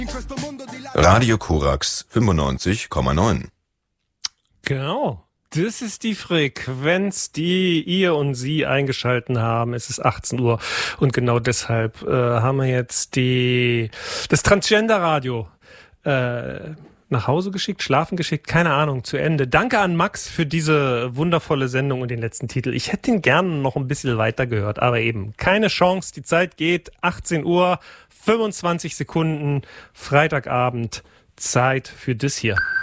Radio Korax 95,9. Genau. Das ist die Frequenz, die ihr und Sie eingeschalten haben. Es ist 18 Uhr und genau deshalb haben wir jetzt das Transgender-Radio nach Hause geschickt, schlafen geschickt, keine Ahnung, zu Ende. Danke an Max für diese wundervolle Sendung und den letzten Titel. Ich hätte ihn gerne noch ein bisschen weiter gehört, aber eben keine Chance. Die Zeit geht, 18 Uhr, 25 Sekunden, Freitagabend, Zeit für das hier.